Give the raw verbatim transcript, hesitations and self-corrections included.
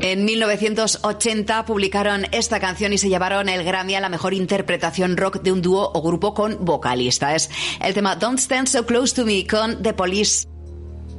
En mil novecientos ochenta publicaron esta canción y se llevaron el Grammy a la mejor interpretación rock de un dúo o grupo con vocalista. Es el tema Don't Stand So Close to Me con The Police.